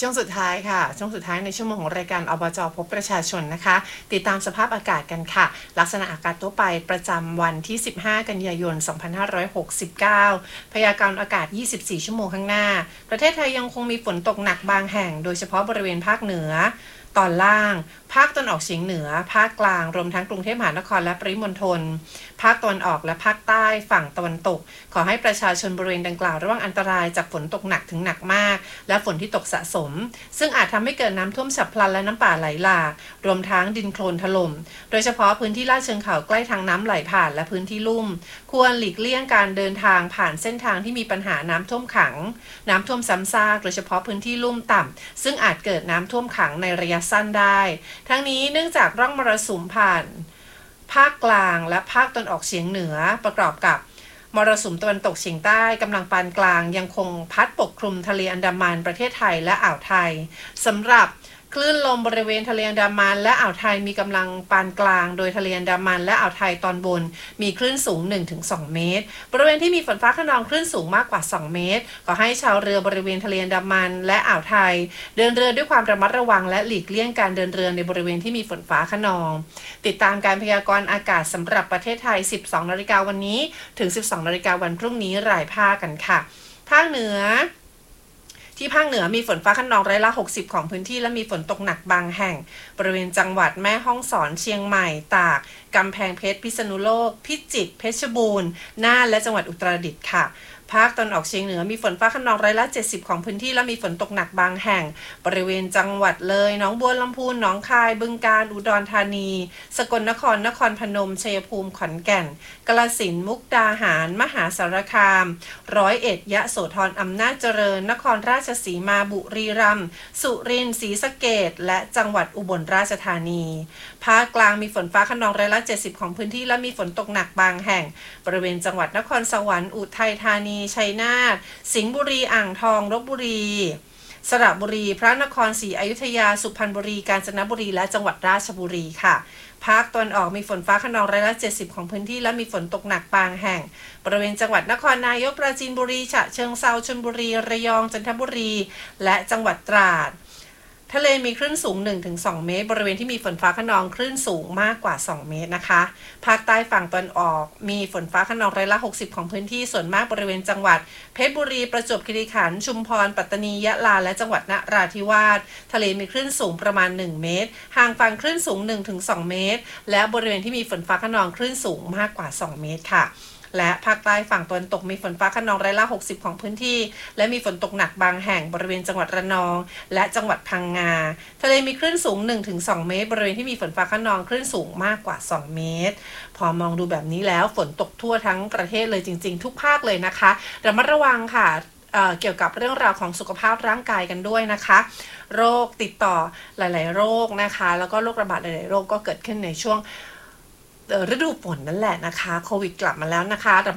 ช่วงสุดท้ายค่ะช่วงสุดท้ายในชั่วโมงของรายการอบจ.พบประชาชนนะคะติดตามสภาพอากาศกันค่ะลักษณะอากาศทั่วไปประจำวันที่15กันยายน2569พยากรณ์อากาศ24ชั่วโมงข้างหน้าประเทศไทยยังคงมีฝนตกหนักบางแห่งโดยเฉพาะบริเวณภาคเหนือตอนล่างภาคตะวันออกเฉียงเหนือภาคกลางรวมทั้งกรุงเทพมหานครและปริมณฑลภาคตะวันออกและภาคใต้ฝั่งตะวันตกขอให้ประชาชนบริเวณดังกล่าวระวังอันตรายจากฝนตกหนักถึงหนักมากและฝนที่ตกสะสมซึ่งอาจทำให้เกิดน้ำท่วมฉับพลันและน้ำป่าไหลหลากรวมทั้งดินโคลนถล่มโดยเฉพาะพื้นที่ลาดเชิงเขาใกล้ทางน้ำไหลผ่านและพื้นที่ลุ่มควรหลีกเลี่ยงการเดินทางผ่านเส้นทางที่มีปัญหาน้ำท่วมขังน้ำท่วมซ้ำซากโดยเฉพาะพื้นที่ลุ่มต่ำซึ่งอาจเกิดน้ำท่วมขังในระยะสั้นได้ทั้งนี้เนื่องจากร่องมรสุมผ่านภาคกลางและภาคตะวันออกเฉียงเหนือประกอบกับมรสุมตะวันตกเฉียงใต้กำลังปานกลางยังคงพัดปกคลุมทะเลอันดามันประเทศไทยและอ่าวไทยสำหรับคลื่นลมบริเวณทะเลอันดามันและอ่าวไทยมีกำลังปานกลางโดยทะเลอันดามันและอ่าวไทยตอนบนมีคลื่นสูง 1-2 เมตรบริเวณที่มีฝนฟ้าคะนองคลื่นสูงมากกว่า2 เมตรขอให้ชาวเรือบริเวณทะเลอันดามันและอ่าวไทยเดินเรือด้วยความระมัดระวังและหลีกเลี่ยงการเดินเรือในบริเวณที่มีฝนฟ้าคะนองติดตามการพยากรณ์อากาศสำหรับประเทศไทย 12 นาฬิกาวันนี้ถึง 12 นาฬิกาวันพรุ่งนี้รายภาคกันค่ะภาคเหนือที่ภาคเหนือมีฝนฟ้าคะนองร้อยละ60ของพื้นที่และมีฝนตกหนักบางแห่งบริเวณจังหวัดแม่ฮ่องสอนเชียงใหม่ตากกำแพงเพชรพิษณุโลกพิจิตรเพชรบูรณ์น่านและจังหวัดอุตรดิตถ์ค่ะภาคตะวันออกเฉียงเหนือมีฝนฟ้าคะนองร้อยละ70ของพื้นที่และมีฝนตกหนักบางแห่งบริเวณจังหวัดเลยหนองบัวลำพูหนองคายบึงกาฬอุดรธานีสกลนครนครพนมชัยภูมิขอนแก่นกาฬสินธุ์มุกดาหารมหาสารคาม101ยะโสธรอำนาจเจริญนครราชสีมาบุรีรัมย์สุรินทร์ศรีสะเกษและจังหวัดอุบลราชธานีภาคกลางมีฝนฟ้าคะนองร้อยละ70ของพื้นที่และมีฝนตกหนักบางแห่งบริเวณจังหวัดนครสวรรค์อุทัยธานีชัยนาทสิงห์บุรีอ่างทองลพบุรีสระบุรีพระนครศรีอยุธยาสุพรรณบุรีกาญจนบุรีและจังหวัดราชบุรีค่ะภาคตะวันออกมีฝนฟ้าคะนองร้อยละ70ของพื้นที่และมีฝนตกหนักบางแห่งบริเวณจังหวัดนครนายกปราจีนบุรีฉะเชิงเทราชลบุรีระยองจันทบุรีและจังหวัดตราดทะเลมีคลื่นสูง 1-2 เมตรบริเวณที่มีฝนฟ้าคะนองคลื่นสูงมากกว่า2 เมตรนะคะภาคใต้ฝั่งตะวันออกมีฝนฟ้าคะนองร้อยละ60ของพื้นที่ส่วนมากบริเวณจังหวัดเพชรบุรีประจวบคีรีขันธ์ชุมพรปัตตานียะลาและจังหวัดนราธิวาสทะเลมีคลื่นสูงประมาณ1 เมตรห่างฝั่งคลื่นสูง 1-2 เมตรและบริเวณที่มีฝนฟ้าคะนองคลื่นสูงมากกว่า2 เมตรค่ะและภาคใต้ฝั่งตะวันตกมีฝนฟ้าคะนองร้อยละ60ของพื้นที่และมีฝนตกหนักบางแห่งบริเวณจังหวัดระนองและจังหวัดพังงาทะเลมีคลื่นสูง 1-2 เมตรบริเวณที่มีฝนฟ้าคะนองคลื่นสูงมากกว่า2 เมตรพอมองดูแบบนี้แล้วฝนตกทั่วทั้งประเทศเลยจริงๆทุกภาคเลยนะคะระมัดระวังค่ะเกี่ยวกับเรื่องราวของสุขภาพร่างกายกันด้วยนะคะโรคติดต่อหลายๆโรคนะคะแล้วก็โรคระบาดหลายๆโรคก็เกิดขึ้นในช่วงฤดูฝนนั่นแหละนะคะโควิดกลับมาแล้วนะคะ